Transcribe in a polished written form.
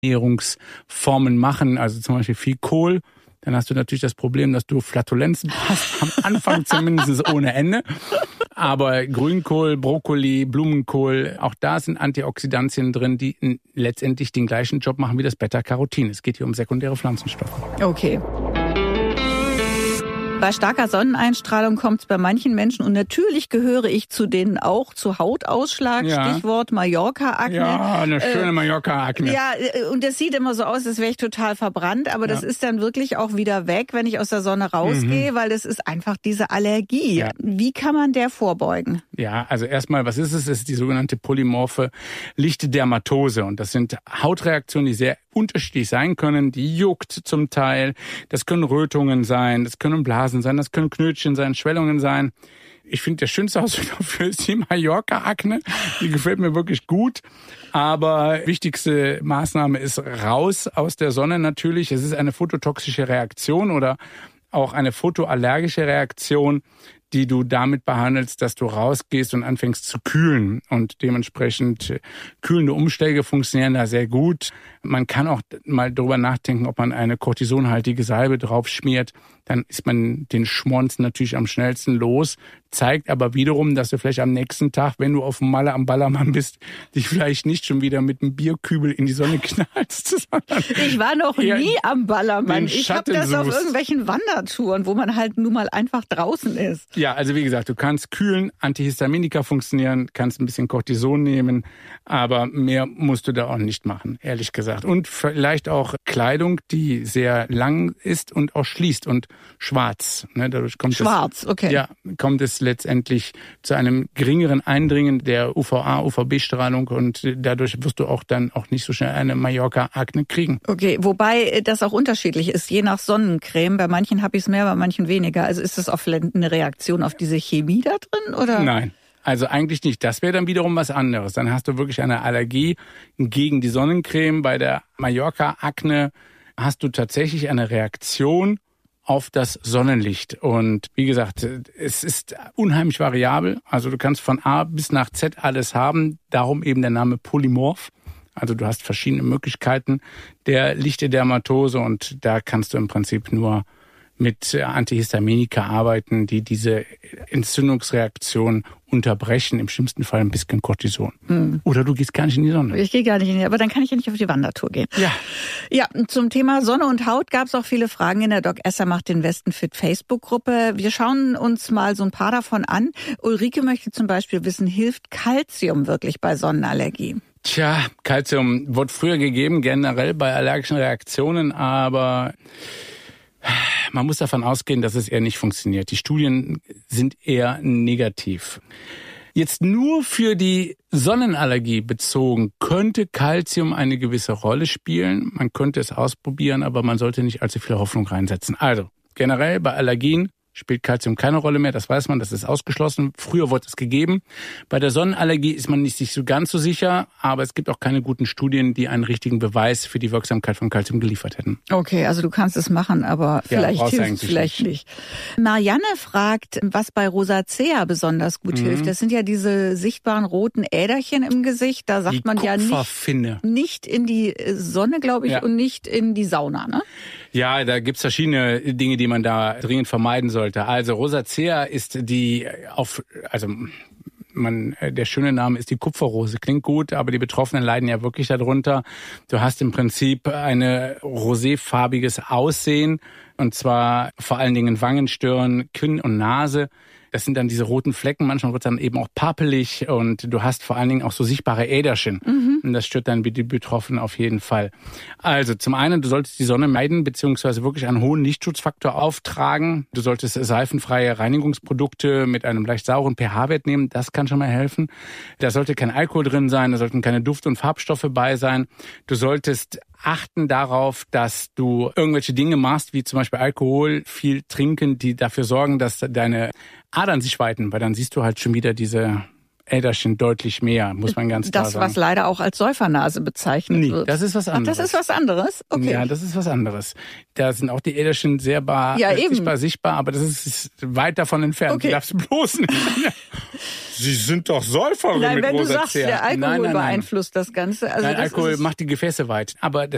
Ernährungsformen machen, also zum Beispiel viel Kohl, dann hast du natürlich das Problem, dass du Flatulenzen hast, am Anfang zumindest ohne Ende. Aber Grünkohl, Brokkoli, Blumenkohl, auch da sind Antioxidantien drin, die letztendlich den gleichen Job machen wie das Beta-Carotin. Es geht hier um sekundäre Pflanzenstoffe. Okay. Bei starker Sonneneinstrahlung kommt es bei manchen Menschen, und natürlich gehöre ich zu denen auch, zu Hautausschlag, ja. Stichwort Mallorca-Akne. Ja, eine schöne Mallorca-Akne. Ja, und das sieht immer so aus, als wäre ich total verbrannt, aber das ist dann wirklich auch wieder weg, wenn ich aus der Sonne rausgehe, weil das ist einfach diese Allergie. Ja. Wie kann man der vorbeugen? Ja, also erstmal, was ist es? Es ist die sogenannte polymorphe Lichtdermatose, und das sind Hautreaktionen, die sehr unterschiedlich sein können. Die juckt zum Teil, das können Rötungen sein, das können Blasen sein, das können Knötchen sein, Schwellungen sein. Ich finde, der schönste Ausdruck dafür ist die Mallorca-Akne. Die gefällt mir wirklich gut. Aber wichtigste Maßnahme ist raus aus der Sonne natürlich. Es ist eine phototoxische Reaktion oder auch eine photoallergische Reaktion, die du damit behandelst, dass du rausgehst und anfängst zu kühlen. Und dementsprechend kühlende Umschläge funktionieren da sehr gut. Man kann auch mal darüber nachdenken, ob man eine kortisonhaltige Salbe drauf schmiert. Dann ist man den Schmonz natürlich am schnellsten los. Zeigt aber wiederum, dass du vielleicht am nächsten Tag, wenn du auf dem Malle am Ballermann bist, dich vielleicht nicht schon wieder mit einem Bierkübel in die Sonne knallst. Ich war noch nie am Ballermann. Ich habe das auf irgendwelchen Wandertouren, wo man halt nun mal einfach draußen ist. Ja, also wie gesagt, du kannst kühlen, Antihistaminika funktionieren, kannst ein bisschen Cortison nehmen, aber mehr musst du da auch nicht machen, ehrlich gesagt. Und vielleicht auch Kleidung, die sehr lang ist und auch schließt und schwarz. Ne, dadurch kommt okay. Ja, kommt es letztendlich zu einem geringeren Eindringen der UVA, UVB-Strahlung, und dadurch wirst du auch dann auch nicht so schnell eine Mallorca-Akne kriegen. Okay, wobei das auch unterschiedlich ist, je nach Sonnencreme. Bei manchen habe ich es mehr, bei manchen weniger. Also ist das auch vielleicht eine Reaktion auf diese Chemie da drin, oder? Nein. Also eigentlich nicht. Das wäre dann wiederum was anderes. Dann hast du wirklich eine Allergie gegen die Sonnencreme. Bei der Mallorca-Akne hast du tatsächlich eine Reaktion auf das Sonnenlicht. Und wie gesagt, es ist unheimlich variabel. Also du kannst von A bis nach Z alles haben. Darum eben der Name Polymorph. Also du hast verschiedene Möglichkeiten der Lichtdermatose, und da kannst du im Prinzip nur mit Antihistaminika arbeiten, die diese Entzündungsreaktion unterbrechen, im schlimmsten Fall ein bisschen Cortison. Oder du gehst gar nicht in die Sonne. Ich gehe gar nicht in die Sonne, aber dann kann ich ja nicht auf die Wandertour gehen. Ja, zum Thema Sonne und Haut gab es auch viele Fragen in der Doc Esser macht den Westen fit Facebook-Gruppe. Wir schauen uns mal so ein paar davon an. Ulrike möchte zum Beispiel wissen, hilft Calcium wirklich bei Sonnenallergie? Tja, Calcium wird früher gegeben, generell bei allergischen Reaktionen, aber man muss davon ausgehen, dass es eher nicht funktioniert. Die Studien sind eher negativ. Jetzt nur für die Sonnenallergie bezogen könnte Calcium eine gewisse Rolle spielen. Man könnte es ausprobieren, aber man sollte nicht allzu viel Hoffnung reinsetzen. Also generell bei Allergien spielt Calcium keine Rolle mehr, das weiß man, das ist ausgeschlossen. Früher wurde es gegeben. Bei der Sonnenallergie ist man nicht sich so ganz so sicher, aber es gibt auch keine guten Studien, die einen richtigen Beweis für die Wirksamkeit von Calcium geliefert hätten. Okay, also du kannst es machen, aber vielleicht hilft es vielleicht nicht. Marianne fragt, was bei Rosacea besonders gut hilft. Das sind ja diese sichtbaren roten Äderchen im Gesicht. Da sagt man ja nicht in die Sonne, glaube ich, und nicht in die Sauna, ne? Ja, da gibt's verschiedene Dinge, die man da dringend vermeiden sollte. Also Rosacea ist der schöne Name ist die Kupferrose. Klingt gut, aber die Betroffenen leiden ja wirklich darunter. Du hast im Prinzip eine roséfarbiges Aussehen, und zwar vor allen Dingen Wangen, Stirn, Kinn und Nase. Das sind dann diese roten Flecken, manchmal wird es dann eben auch papelig, und du hast vor allen Dingen auch so sichtbare Äderchen. Und das stört dann die Betroffenen auf jeden Fall. Also zum einen, du solltest die Sonne meiden, beziehungsweise wirklich einen hohen Lichtschutzfaktor auftragen. Du solltest seifenfreie Reinigungsprodukte mit einem leicht sauren pH-Wert nehmen, das kann schon mal helfen. Da sollte kein Alkohol drin sein, da sollten keine Duft- und Farbstoffe bei sein. Du solltest achten darauf, dass du irgendwelche Dinge machst, wie zum Beispiel Alkohol, viel trinken, die dafür sorgen, dass deine Adern sich weiten, weil dann siehst du halt schon wieder diese Äderchen deutlich mehr, muss man ganz klar sagen. Das, was leider auch als Säufernase bezeichnet wird. Das ist was anderes. Ach, das ist was anderes? Okay. Ja, das ist was anderes. Da sind auch die Äderchen sehr sichtbar, aber das ist weit davon entfernt. Okay. Du darfst bloß nicht. Sie sind doch Säuferin mit Rosacea. Nein, wenn du sagst, der Alkohol beeinflusst das Ganze. Also Alkohol macht die Gefäße weit. Aber